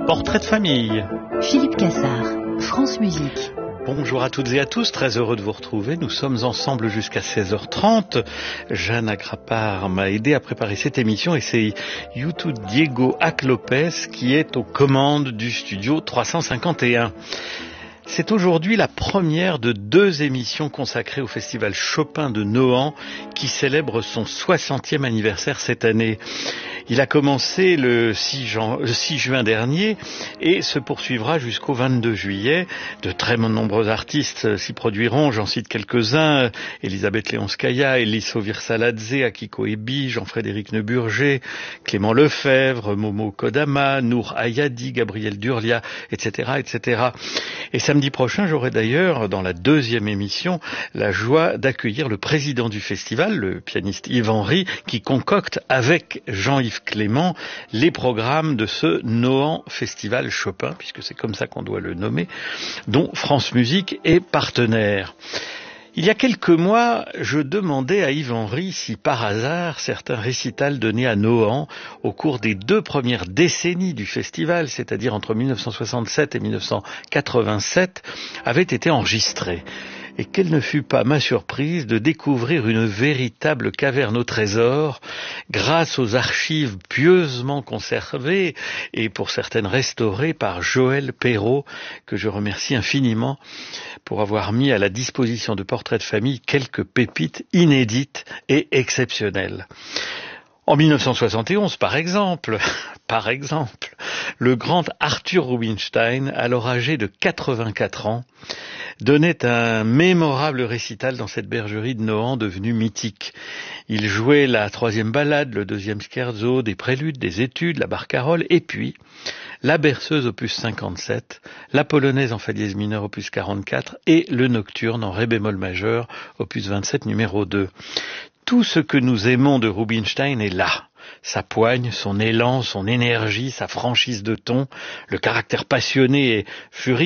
Portrait de famille. Philippe Cassard, France Musique. Bonjour à toutes et à tous, très heureux de vous retrouver. Nous sommes ensemble jusqu'à 16h30. Jeanne Agrapar m'a aidé à préparer cette émission et c'est YouTube Diego Ac-Lopez qui est aux commandes du studio 351. C'est aujourd'hui la première de 2 émissions consacrées au Festival Chopin de Nohant qui célèbre son 60e anniversaire cette année. Il a commencé le 6 juin dernier et se poursuivra jusqu'au 22 juillet. De très nombreux artistes s'y produiront, j'en cite quelques-uns. Elisabeth Leonskaya, Elis Virsaladze, Akiko Ebi, Jean-Frédéric Neuburger, Clément Lefebvre, Momo Kodama, Nour Ayadi, Gabriel Durlia, etc., etc. Et samedi prochain, j'aurai d'ailleurs, dans la 2e émission, la joie d'accueillir le président du festival, le pianiste Yves Henry, qui concocte avec Jean-Yves Clément les programmes de ce Nohant Festival Chopin, puisque c'est comme ça qu'on doit le nommer, dont France Musique est partenaire. Il y a quelques mois, je demandais à Yves Henry si par hasard certains récitals donnés à Nohant au cours des 2 premières décennies du festival, c'est-à-dire entre 1967 et 1987, avaient été enregistrés. Et quelle ne fut pas ma surprise de découvrir une véritable caverne au trésor grâce aux archives pieusement conservées et pour certaines restaurées par Joël Perrault, que je remercie infiniment pour avoir mis à la disposition de Portrait de famille quelques pépites inédites et exceptionnelles. En 1971, par exemple, le grand Arthur Rubinstein, alors âgé de 84 ans, donnait un mémorable récital dans cette bergerie de Nohant devenue mythique. Il jouait la 3e ballade, le 2e scherzo, des préludes, des études, la barcarolle, et puis la berceuse opus 57, la polonaise en fa dièse mineur opus 44 et le nocturne en ré bémol majeur opus 27 numéro 2. Tout ce que nous aimons de Rubinstein est là. Sa poigne, son élan, son énergie, sa franchise de ton, le caractère passionné et furieux